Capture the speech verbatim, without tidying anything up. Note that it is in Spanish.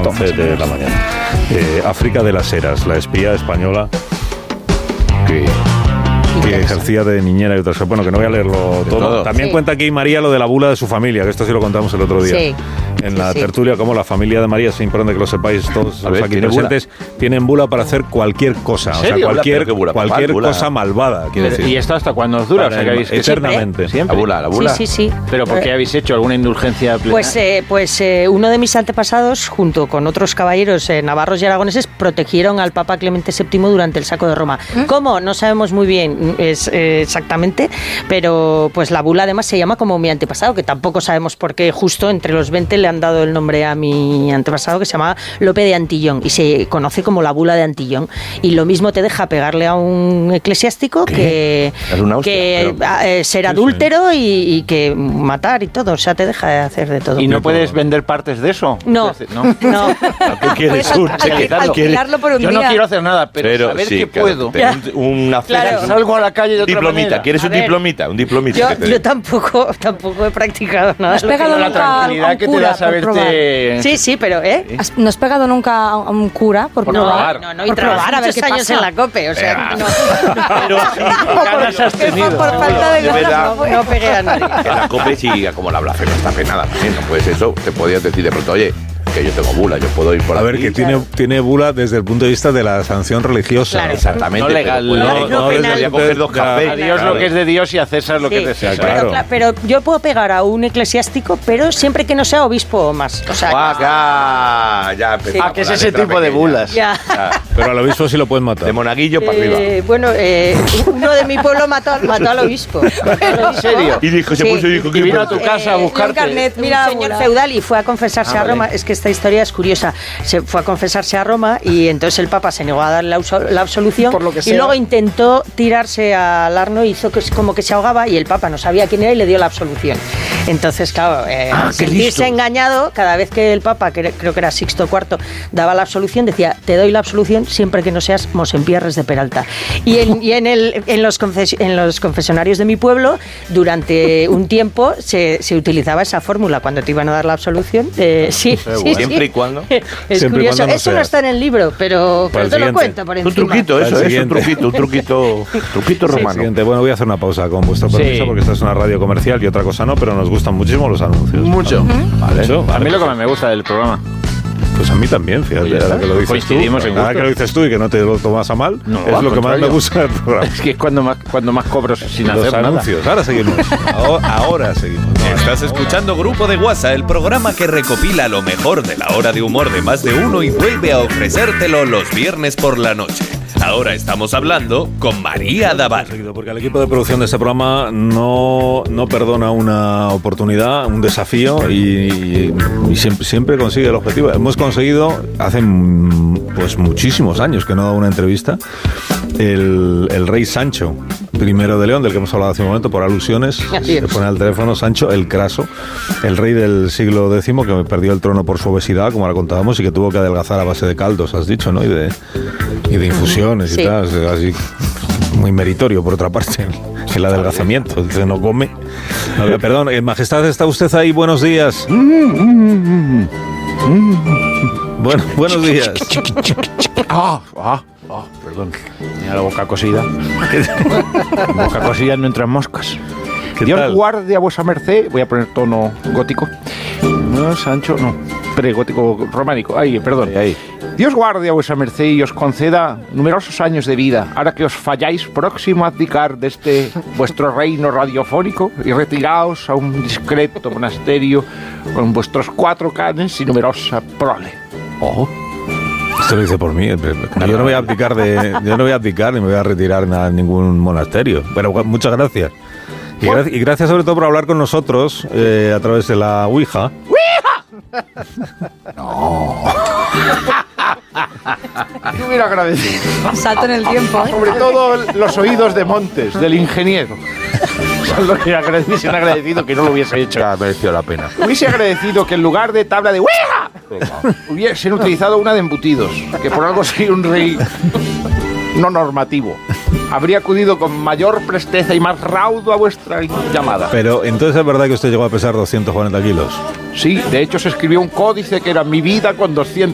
once de la mañana. Eh, África de las Heras, la espía española que... que ejercía de niñera y otras cosas. Bueno, que no voy a leerlo todo. todo. También sí. Cuenta aquí María lo de la bula de su familia, que esto sí lo contamos el otro día. Sí. En la sí. tertulia, como la familia de María, es importante que lo sepáis todos los ver, aquí presentes, bula? Tienen bula para hacer cualquier cosa. O sea, cualquier, bula, cualquier bula. cosa malvada, quiero decir. ¿Y esto hasta cuándo os dura? O sea, que habéis eternamente. ¿Siempre? La bula, la bula. Sí, sí, sí. ¿Pero por qué habéis hecho alguna indulgencia plenaria? Pues, eh, pues eh, uno de mis antepasados, junto con otros caballeros eh, navarros y aragoneses, protegieron al Papa Clemente séptimo durante el saco de Roma. ¿Mm? ¿Cómo? No sabemos muy bien es, eh, exactamente, pero pues la bula además se llama como mi antepasado, que tampoco sabemos por qué justo entre los veinte le han dado el nombre a mi antepasado, que se llamaba Lope de Antillón y se conoce como la bula de Antillón, y lo mismo te deja pegarle a un eclesiástico ¿Qué? que, hostia, que pero... eh, ser adúltero y, y que matar y todo, o sea, te deja hacer de todo. ¿Y no puedes vender partes de eso? No, no. no. ¿Qué quieres? Un, alquilarlo por un Yo día. no quiero hacer nada, pero, pero saber sí, que puedo. Un, una claro. Salgo a la calle de otra diplomita. manera. ¿Quieres un diplomita? Un diplomita. Yo, yo tampoco, tampoco he practicado nada. ¿Has pegado la tranquilidad que te da saberte... Sí, sí, pero ¿eh? ¿No has pegado nunca a un cura por, por probar? No, no, y probar a ver qué años en la COPE, o sea, no. Pero ganas has tenido. Por falta de ganas no, no pegué a nadie. En la COPE sí, como la blasfemia está penada también, no puedes eso, te podías decir de pronto, oye, que yo tengo bula, yo puedo ir por a aquí. A ver, que tiene, tiene bula desde el punto de vista de la sanción religiosa. Claro. Exactamente. No legal. Pero, no, no, no, no penal. Voy a coger dos cafés. A Dios claro. lo que es de Dios y a César lo sí, que es de César. Claro. Pero, pero yo puedo pegar a un eclesiástico, pero siempre que no sea obispo o más. O sea, ah, ya, ya sí. Ah, que es ese tipo pequeña. de bulas. Ya. Ya. Pero al obispo sí lo pueden matar. De monaguillo para eh, arriba. Bueno, eh, uno de mi pueblo mató, mató al obispo. ¿En serio? Y dijo, se sí. puso y dijo que vino a tu casa a buscarte. Eh, un carnet, mira, un señor feudal y fue a confesarse ah, a Roma. Vale. Es que esta historia es curiosa. Se fue a confesarse a Roma y entonces el Papa se negó a darle la absolución Por lo que sea. y luego intentó tirarse al Arno y hizo que, como que se ahogaba y el Papa no sabía quién era y le dio la absolución. Entonces, claro, eh, ah, sentirse engañado, cada vez que el Papa, que creo que era Sixto cuarto, daba la absolución, decía, te doy la absolución siempre que no seas Mosempierres de Peralta. Y en, y en, el, en, los, confes, en los confesionarios de mi pueblo, durante un tiempo se, se utilizaba esa fórmula cuando te iban a dar la absolución. Eh, sí, sí, sí, siempre sí. y cuando. Es siempre curioso. Cuando no Eso seas. no está en el libro, pero, pero te lo cuento por encima. Un truquito, eso es un truquito, un truquito, truquito romano. Siguiente. Bueno, voy a hacer una pausa con vuestro permiso, sí. porque esta es una radio comercial y otra cosa no, pero nos gustan muchísimo los anuncios. Mucho. Vale. Mucho. Vale. A mí lo que más me gusta del programa. Pues a mí también, fíjate, Oye, ahora que lo dices coincidimos tú, en ahora que lo dices tú y que no te lo tomas a mal, no, es lo que más me gusta del programa. Es que es cuando más, cuando más cobro sin los hacer anuncios. nada. Ahora seguimos. Ahora, ahora seguimos. No, Estás ahora. escuchando Grupo de WhatsApp, el programa que recopila lo mejor de la hora de humor de más de uno y vuelve a ofrecértelo los viernes por la noche. Ahora estamos hablando con María Daval. Porque el equipo de producción de este programa no, no perdona una oportunidad, un desafío y, y siempre, siempre consigue el objetivo. Hemos conseguido, hace pues muchísimos años que no da una entrevista, el, el rey Sancho primero de León, del que hemos hablado hace un momento por alusiones. Se pone al teléfono Sancho el Craso, el rey del siglo décimo que perdió el trono por su obesidad, como la contábamos, y que tuvo que adelgazar a base de caldos, has dicho, ¿no? Y de, y de infusiones sí. y tal, así muy meritorio por otra parte el adelgazamiento, dice no come. A ver, perdón, eh, Majestad, ¿está usted ahí? Buenos días. Bueno, buenos días. Ah, ah, ah, perdón. Tenía la boca cosida. Boca cosida, no entran moscas. Dios tal? Guarde a vuesa merced. Voy a poner tono gótico. No, Sancho, no. Pregótico románico. Ahí, perdón. Ahí, ahí. Dios guarde a vuesa merced y os conceda numerosos años de vida, ahora que os falláis próximo a abdicar de este vuestro reino radiofónico y retiraos a un discreto monasterio con vuestros cuatro canes y numerosa prole. Oh. Esto lo dice por mí. Yo no voy a abdicar de, yo no voy a abdicar ni me voy a retirar a ningún monasterio. Pero muchas gracias. Y, gra- y gracias sobre todo por hablar con nosotros eh, a través de la Ouija. ¡Ouija! No. Yo hubiera agradecido. Salto en el tiempo. ¿eh? Sobre todo los oídos de Montes, del ingeniero. Son los que agradecen agradecido que no lo hubiese hecho. Ya mereció la pena. Hubiese agradecido que en lugar de tabla de Ouija hubiesen utilizado una de embutidos, que por algo soy un rey no normativo. Habría acudido con mayor presteza y más raudo a vuestra llamada. Pero entonces es verdad que usted llegó a pesar doscientos cuarenta kilos. Sí, de hecho se escribió un códice que era mi vida con doscientos